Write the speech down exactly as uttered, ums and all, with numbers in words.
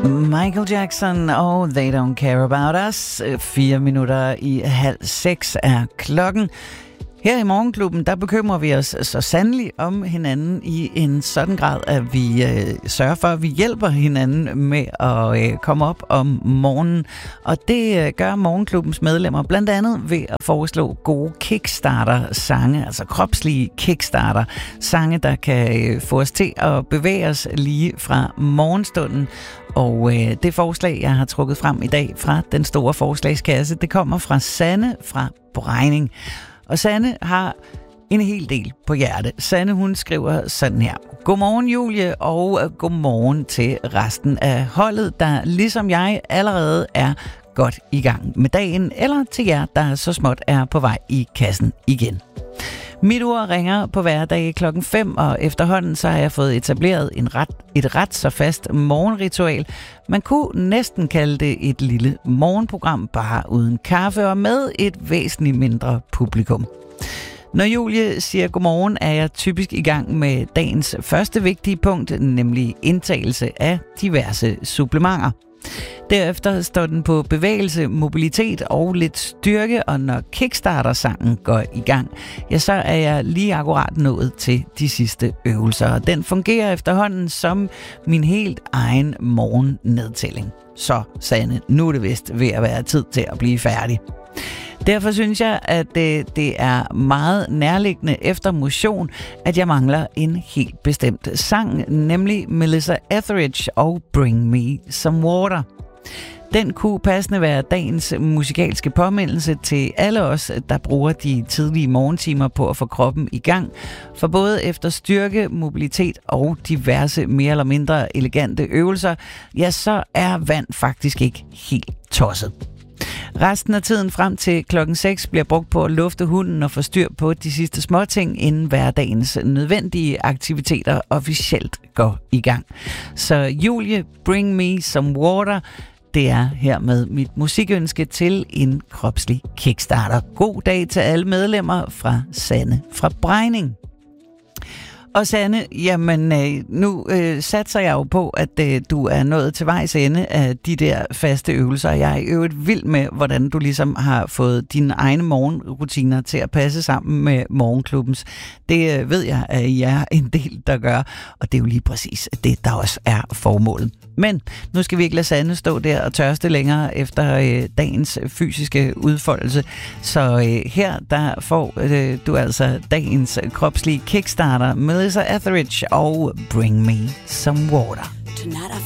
Michael Jackson og They Don't Care About Us. Fire minutter i halv seks er klokken. Her i Morgenklubben, der bekymrer vi os så sandelig om hinanden i en sådan grad, at vi øh, sørger for, at vi hjælper hinanden med at øh, komme op om morgenen. Og det øh, gør Morgenklubbens medlemmer blandt andet ved at foreslå gode kickstarter-sange, altså kropslige kickstarter-sange, der kan øh, få os til at bevæge os lige fra morgenstunden. Og øh, det forslag, jeg har trukket frem i dag fra den store forslagskasse, det kommer fra Sanne fra Brejning. Og Sanne har en hel del på hjerte. Sanne, hun skriver sådan her. Godmorgen, Julie, og godmorgen til resten af holdet, der ligesom jeg allerede er godt i gang med dagen, eller til jer, der så småt er på vej i kassen igen. Mit ur ringer på hverdag klokken fem, og efterhånden så har jeg fået etableret en ret, et ret så fast morgenritual. Man kunne næsten kalde det et lille morgenprogram, bare uden kaffe og med et væsentligt mindre publikum. Når Julie siger godmorgen, er jeg typisk i gang med dagens første vigtige punkt, nemlig indtagelse af diverse supplementer. Derefter står den på bevægelse, mobilitet og lidt styrke, og når Kickstarter-sangen går i gang, ja, så er jeg lige akkurat nået til de sidste øvelser. Den fungerer efterhånden som min helt egen morgennedtælling. Så, Sanne, nu er det vist ved at være tid til at blive færdig. Derfor synes jeg, at det, det er meget nærliggende efter motion, at jeg mangler en helt bestemt sang, nemlig Melissa Etheridge og Bring Me Some Water. Den kunne passende være dagens musikalske påmindelse til alle os, der bruger de tidlige morgentimer på at få kroppen i gang. For både efter styrke, mobilitet og diverse mere eller mindre elegante øvelser, ja, så er vand faktisk ikke helt tosset. Resten af tiden frem til klokken seks bliver brugt på at lufte hunden og få styr på de sidste småting, inden hverdagens nødvendige aktiviteter officielt går i gang. Så Julie, Bring Me Some Water, det er hermed mit musikønske til en kropslig kickstarter. God dag til alle medlemmer fra Sanne fra Brejning. Og Sanne, jamen nu øh, satser jeg jo på, at øh, du er nået til vejs ende af de der faste øvelser. Jeg er i øvrigt vild med, hvordan du ligesom har fået dine egne morgenrutiner til at passe sammen med Morgenklubbens. Det øh, ved jeg, at I er en del, der gør, og det er jo lige præcis det, der også er formålet. Men nu skal vi ikke lade Sanne stå der og tørste længere efter øh, dagens fysiske udfoldelse. Så øh, her der får øh, du altså dagens kropslige kickstarter, Melissa Etheridge og Bring Me Some Water.